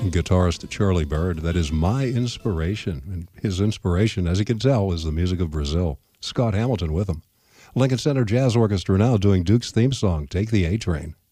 guitarist Charlie Bird. That is my inspiration. And his inspiration, as you can tell, is the music of Brazil. Scott Hamilton with him. Lincoln Center Jazz Orchestra now doing Duke's theme song, Take the A Train.